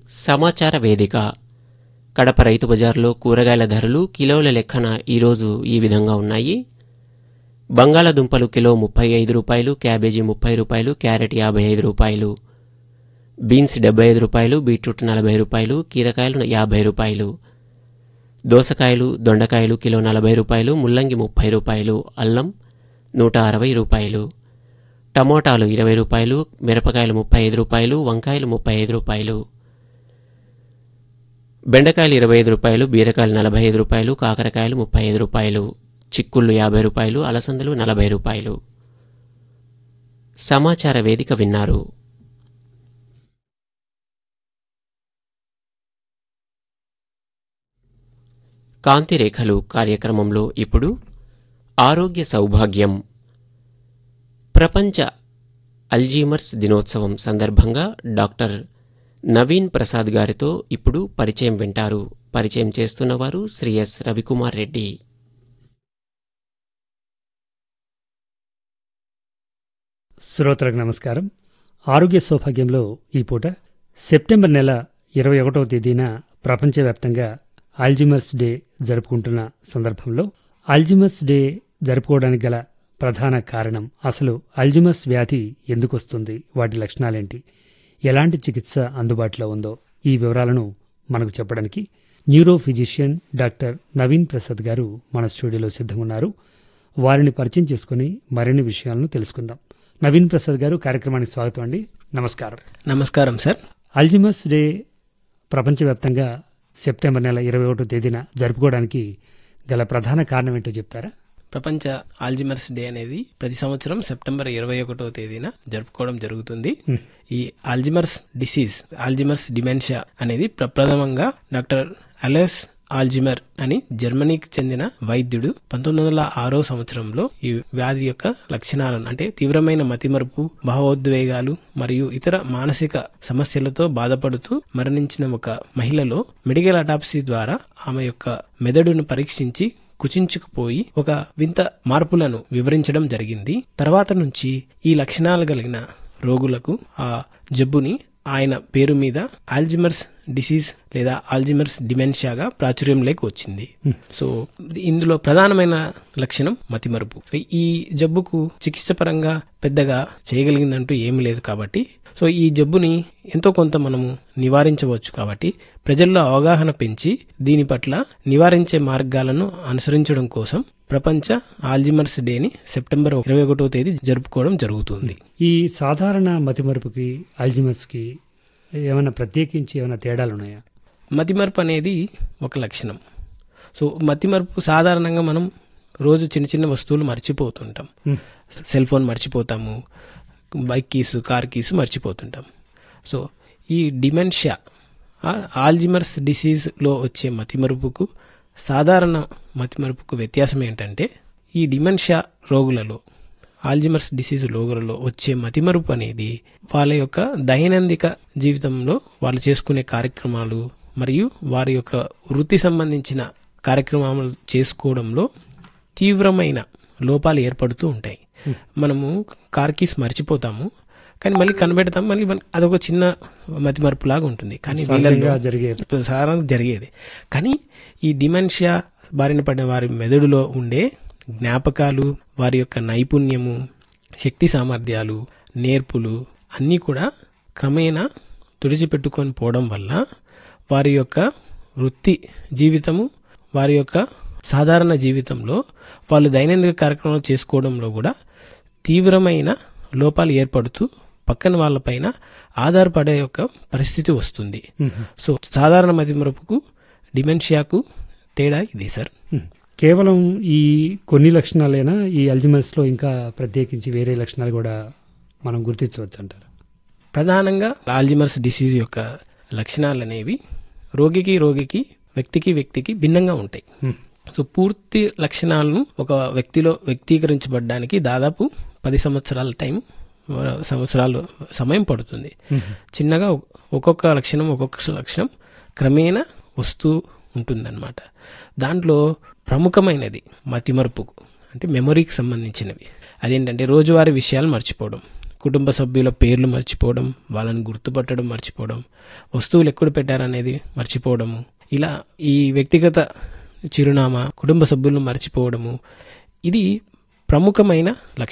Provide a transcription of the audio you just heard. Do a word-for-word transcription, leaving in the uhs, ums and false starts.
సమాచార వేదిక. కడప రైతు బజార్లో కూరగాయల ధరలు కిలోల లెక్కన ఈరోజు ఈ విధంగా ఉన్నాయి. బంగాళాదుంపలు కిలో ముప్పై ఐదు రూపాయలు, క్యాబేజీ ముప్పై రూపాయలు, క్యారెట్ యాభై ఐదు రూపాయలు, బీన్స్ డెబ్బై ఐదు రూపాయలు, బీట్రూట్ నలభై రూపాయలు, కీరకాయలు యాభై రూపాయలు, దోసకాయలు దొండకాయలు కిలో నలభై రూపాయలు, ముల్లంగి ముప్పై రూపాయలు, అల్లం నూట అరవై రూపాయలు, టమోటాలు ఇరవై రూపాయలు, మిరపకాయలు ముప్పై ఐదు రూపాయలు, వంకాయలు ముప్పై ఐదు రూపాయలు, బెండకాయలు ఇరవై ఐదు రూపాయలు, బీరకాయలు నలభై ఐదు రూపాయలు, కాకరకాయలు ముప్పై ఐదు రూపాయలు, చిక్కుళ్ళు యాభై రూపాయలు, అలసందలు నలభై రూపాయలు. సమాచార వేదిక విన్నారు. కాంతిరేఖలు కార్యక్రమంలో ఇప్పుడు ఆరోగ్య సౌభాగ్యం. ప్రపంచ అల్జీమర్స్ దినోత్సవం సందర్భంగా డాక్టర్ నవీన్ ప్రసాద్ గారితో ఇప్పుడు పరిచయం వింటారు. పరిచయం చేస్తున్నవారు శ్రీ ఎస్ రవికుమార్ రెడ్డి. శ్రోతలకు నమస్కారం. ఆరోగ్య సౌభాగ్యంలో ఈ పూట సెప్టెంబర్ నెల ఇరవై ఒకటవ తేదీన ప్రపంచవ్యాప్తంగా అల్జీమర్స్ డే జరుపుకుంటున్న సందర్భంలో అల్జీమర్స్ డే జరుపుకోవడానికి గల ప్రధాన కారణం, అసలు అల్జీమర్స్ వ్యాధి ఎందుకు వస్తుంది, వాటి లక్షణాలేంటి, ఎలాంటి చికిత్స అందుబాటులో ఉందో ఈ వివరాలను మనకు చెప్పడానికి neuro physician doctor Naveen Prasad గారు మన స్టూడియోలో సిద్ధంగా ఉన్నారు. వారిని పరిచయం చేసుకుని మరిన్ని విషయాలను తెలుసుకుందాం. నవీన్ ప్రసాద్ గారు, కార్యక్రమానికి స్వాగతం అండి. నమస్కారం. నమస్కారం సార్. అల్జీమర్స్ డే ప్రపంచవ్యాప్తంగా సెప్టెంబర్ నెల ఇరవై ఒకటో తేదీన జరుపుకోవడానికి గల ప్రధాన కారణం ఏంటో చెప్తారా? ప్రపంచ ఆల్జీమర్స్ డే అనేది ప్రతి సంవత్సరం సెప్టెంబర్ ఇరవై ఒకటో తేదీన జరుపుకోవడం జరుగుతుంది. ఈ ఆల్జీమర్స్ డిసీజ్, ఆల్జీమర్స్ డిమెన్షియా అనేది ప్రప్రథమంగా డాక్టర్ అలోయస్ ఆల్జీమర్ అని జర్మనీకి చెందిన వైద్యుడు పంతొమ్మిది వందల ఆరో సంవత్సరంలో ఈ వ్యాధి యొక్క లక్షణాలను, అంటే తీవ్రమైన మతిమరుపు, భావోద్వేగాలు మరియు ఇతర మానసిక సమస్యలతో బాధపడుతూ మరణించిన ఒక మహిళలో మెడికల్ అటాప్సీ ద్వారా ఆమె యొక్క మెదడును పరీక్షించి కుచించుకుపోయి ఒక వింత మార్పులను వివరించడం జరిగింది. తర్వాత నుంచి ఈ లక్షణాలు కలిగిన రోగులకు ఆ జబ్బుని ఆయన పేరు మీద ఆల్జీమర్స్ డిసీజ్ లేదా ఆల్జీమర్స్ డిమెన్షియాగా ప్రాచుర్యంలోకి వచ్చింది. సో ఇందులో ప్రధానమైన లక్షణం మతిమరుపు. ఈ జబ్బుకు చికిత్స పరంగా పెద్దగా చేయగలిగిందంటూ ఏమీ లేదు కాబట్టి, సో ఈ జబ్బుని ఎంతో కొంత మనము నివారించవచ్చు. కాబట్టి ప్రజల్లో అవగాహన పెంచి దీని పట్ల నివారించే మార్గాలను అనుసరించడం కోసం ప్రపంచ ఆల్జీమర్స్ డేని సెప్టెంబర్ ఇరవై ఒకటో తేదీ జరుపుకోవడం జరుగుతుంది. ఈ సాధారణ మతిమరుపుకి అల్జీమర్స్కి ఏమైనా ప్రత్యేకించి ఏమైనా తేడాలు ఉన్నాయా? మతిమరుపు అనేది ఒక లక్షణం. సో మతిమరుపు సాధారణంగా మనం రోజు చిన్న చిన్న వస్తువులు మర్చిపోతుంటాం. Cell phone మర్చిపోతాము, bike keys, car keys మర్చిపోతుంటాం. So ఈ డిమెన్షియా, ఆల్జీమర్స్ డిసీజ్లో వచ్చే మతిమరుపుకు సాధారణ మతిమరుపుకు వ్యత్యాసం ఏంటంటే, ఈ డిమెన్షియా రోగులలో, ఆల్జీమర్స్ డిసీజ్ రోగులలో వచ్చే మతిమరుపు అనేది వాళ్ళ యొక్క దైనందిక జీవితంలో వాళ్ళు చేసుకునే కార్యక్రమాలు మరియు వారి యొక్క వృత్తి సంబంధించిన కార్యక్రమాలు చేసుకోవడంలో తీవ్రమైన లోపాలు ఏర్పడుతూ ఉంటాయి. మనము కార్ కీస్ మర్చిపోతాము, కానీ మళ్ళీ కనిపెడతాం, మళ్ళీ అదొక చిన్న మతిమరుపు లాగా ఉంటుంది. కానీ సాధారణంగా జరిగేది. కానీ ఈ డిమెన్షియా బారిన పడిన వారి మెదడులో ఉండే జ్ఞాపకాలు, వారి యొక్క నైపుణ్యము, శక్తి సామర్థ్యాలు, నేర్పులు అన్నీ కూడా క్రమేణా తుడిచిపెట్టుకొని పోవడం వల్ల వారి యొక్క వృత్తి జీవితము, వారి యొక్క సాధారణ జీవితంలో వాళ్ళు దైనందిక కార్యక్రమాలు చేసుకోవడంలో కూడా తీవ్రమైన లోపాలు ఏర్పడుతూ పక్కన వాళ్ళపైన ఆధారపడే యొక్క పరిస్థితి వస్తుంది. సో సాధారణ మతిమరుపుకు డిమెన్షియాకు తేడా ఇది సార్. కేవలం ఈ కొన్ని లక్షణాలైనా ఈ అల్జీమర్స్ లో ఇంకా ప్రత్యేకించి వేరే లక్షణాలు కూడా మనం గుర్తించవచ్చు అంటారు? ప్రధానంగా ఆల్జీమర్స్ డిసీజ్ యొక్క లక్షణాలు అనేవి రోగికి రోగికి వ్యక్తికి వ్యక్తికి భిన్నంగా ఉంటాయి. సో పూర్తి లక్షణాలను ఒక వ్యక్తిలో వ్యక్తీకరించబడడానికి దాదాపు పది సంవత్సరాల టైం సంవత్సరాలు సమయం పడుతుంది. చిన్నగా ఒక్కొక్క లక్షణం ఒక్కొక్క లక్షణం క్రమేణా వస్తూ ఉంటుందన్నమాట. దాంట్లో ప్రముఖమైనది మతిమరుపుకు అంటే మెమొరీకి సంబంధించినవి. అదేంటంటే రోజువారీ విషయాలు మర్చిపోవడం. కుటుంబ సభ్యుల పేర్లు మర్చిపోవడం, వాళ్ళని గుర్తుపట్టడం మర్చిపోవడం, వస్తువులు ఎక్కడ పెట్టారనేది మర్చిపోవడము, ఇలా ఈ వ్యక్తిగత చిరునామా, కుటుంబ సభ్యులను మర్చిపోవడము, ఇది ప్రముఖమైన లక్షణం.